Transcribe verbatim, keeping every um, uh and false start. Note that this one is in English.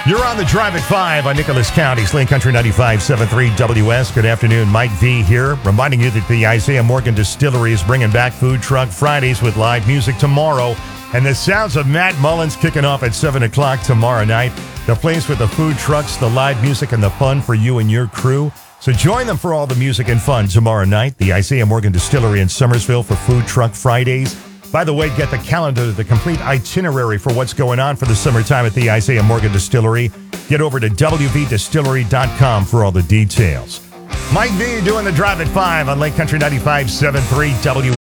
You're on the Drive at five on Nicholas County's Lane Country ninety-five point seven three W S. Good afternoon, Mike V here, reminding you that the Isaiah Morgan Distillery is bringing back Food Truck Fridays with live music tomorrow. And the sounds of Matt Mullins kicking off at seven o'clock tomorrow night. The place with the food trucks, the live music, and the fun for you and your crew. So join them for all the music and fun tomorrow night. The Isaiah Morgan Distillery in Summersville for Food Truck Fridays. By the way, get the calendar, the complete itinerary for what's going on for the summertime at the Isaiah Morgan Distillery. Get over to w v distillery dot com for all the details. Mike V doing the Drive at five on Lake Country ninety-five point seven three W.